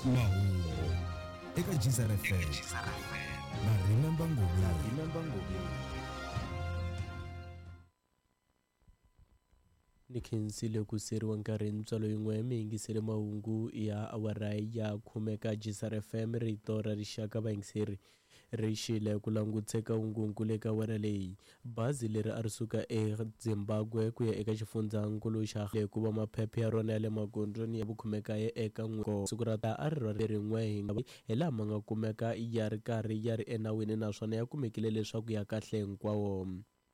mahungu eka Jisara FM na Remember Ngobeni. Ni khensile ku seriwa nkarhi ntswalo yin'we mi yingisele mahungu ya awara ya khumeka Jisara FM rito ra rixaka vayingiseri ri xile ku langutseka ungungule ka wena leyi bazi leri a ri suka eZimbabwe ku ya eka xifundzankulu xa ku va maphephe ya rona ya le magondzweni ya vukhumeka eka siku ra a ri rhwale rin'we hi laha ma nga kumeka ya ri karhi ya ri enawini naswona ya kumekile leswaku ya kahle hinkwawo.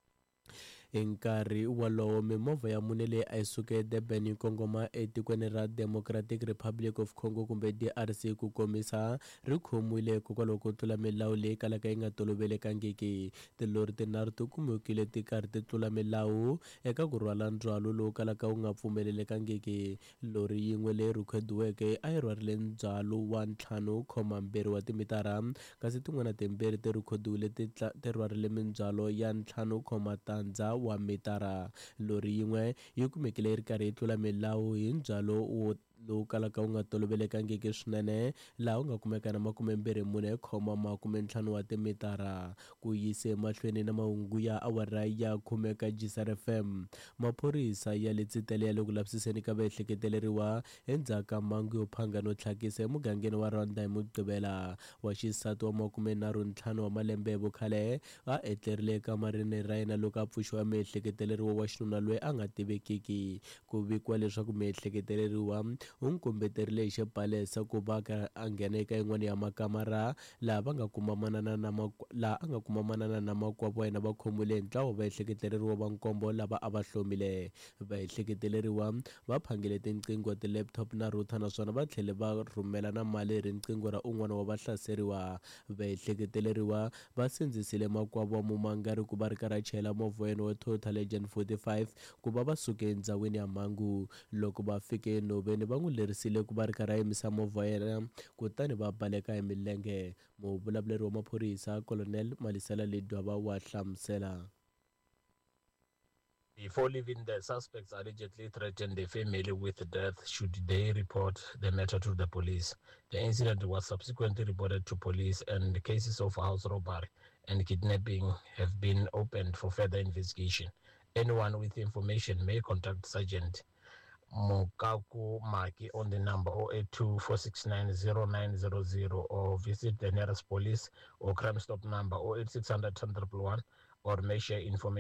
Hi nkarhi walowo mimovha ya mune leyi a yi suke Durban yi kongoma etikweni ra Democratic Republic of Congo kumbe DRC ku komisa ri khomiwile hikokwalaho ko tlula milawu leyi kalaka yi nga tolovelekangiki. Tilori tinharhu ti kumekile ti karhi ti tlula milawu eka ku rhwala ndzhwalo lowu kalaka wu nga pfumelelekangiki. Lori yin'we leyi rhikhodiweke a yi rhwarile ndzhwalo wa 5.2 wa timitara kasi tin'wana timbirhi ti rhikhodiwile ti rhwarile mindzhwalo ya 5.3 wa mitara. Lori yin'we yi kumekile yi ri karhi yi tlula milawu hi ndzhwalo lowu kalaka wu nga tolovelekangiki swinene laha wu nga kumeka na 24.5 wa timitara. Ku yise mahlweni na mahungu ya awara ya khumeka Jisara FM, maphorisa ya le Tsitele ya le ku lavisiseni ka vaehleketeleriwa endzhaku ka mhangu yo phanga no tlhakisa emugangeni wa Rwanda hi Mugqivela. Wa xisati wa 35 wa malembe hi vukhale a etlerile ekamareni ra yena loko a pfuxiwa miehleketeleriwa wa xinuna loyi a nga tivekiki. Ku vikiwa leswaku miehleketeleriwa u n'wi kombeterile hi xipalesa ku va a nghena eka yin'wana ya makamara laha a nga kuma manana na makwavo wa yena va khomiwile hi ntlawa va ehleketeleriwa va nkombo lava a va hlomile. Vaehleketeleriwa va phangele tinqingho, ti-laptop na router naswona va tlhele va rhumela na mali hi riqingho ra un'wana wa vahlaseriwa. Vaehleketeleriwa va sindzisile makwavo wa mumangari ku va ri karhi a chayela movha wa yena wa Toyota Legend 45 ku va suke endhawini ya mhangu. Loko va fike enhoveni va n'wi lerisile ku va ri karhi a yimisa movha wa yena kutani va baleka hi milenge. Muvulavuleri wa maphorisa Colonel Malisela Ledwaba wa hlamusela. Before leaving, the suspects allegedly threatened the family with death should they report the matter to the police. The incident was subsequently reported to police and cases of house robbery and kidnapping have been opened for further investigation. Anyone with information may contact Sergeant Mokaku Maki on the number 082-469-0900 or visit the nearest police or crime stop number 08600 111 or may share information